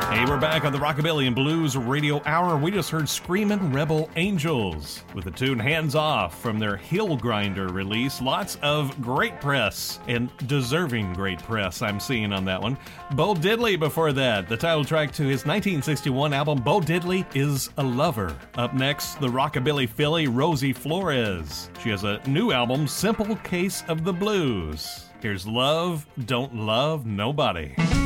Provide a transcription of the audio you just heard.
Hey, we're back on the Rockabilly and Blues Radio Hour. We just heard Screamin' Rebel Angels with the tune Hands Off from their Hill Grinder release. Lots of great press and deserving great press I'm seeing on that one. Bo Diddley before that, the title track to his 1961 album, Bo Diddley Is a Lover. Up next, the Rockabilly Philly, Rosie Flores. She has a new album, Simple Case of the Blues. Here's Love Don't Love Nobody.